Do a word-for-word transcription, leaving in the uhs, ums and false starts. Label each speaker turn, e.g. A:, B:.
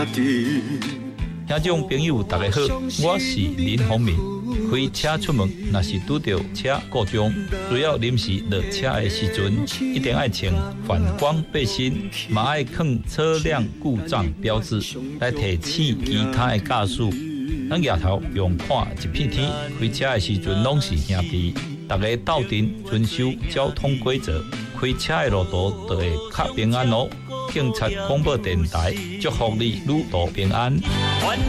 A: 听众朋友大家好，我是林鸿明。开车出门，若是拄到车故障，需要临时落车的时阵，一定要穿反光背心，嘛要放车辆故障标志，来提醒其他的驾驶。咱夜头用看一片天，开车的时阵拢是兄弟，大家斗阵遵守交通规则，开车的路途就会较平安哦。警察广播电台祝福你旅途平安。